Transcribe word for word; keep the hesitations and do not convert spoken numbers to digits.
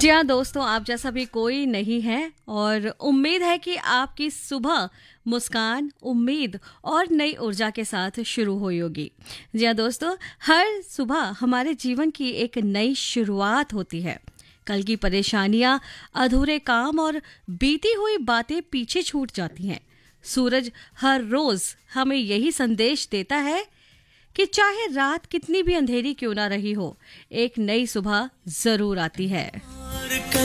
जी हाँ दोस्तों, आप जैसा भी कोई नहीं है और उम्मीद है कि आपकी सुबह मुस्कान, उम्मीद और नई ऊर्जा के साथ शुरू हुई होगी। जी हाँ दोस्तों, हर सुबह हमारे जीवन की एक नई शुरुआत होती है। कल की परेशानियां, अधूरे काम और बीती हुई बातें पीछे छूट जाती हैं। सूरज हर रोज हमें यही संदेश देता है कि चाहे रात कितनी भी अंधेरी क्यों ना रही हो, एक नई सुबह जरूर आती है।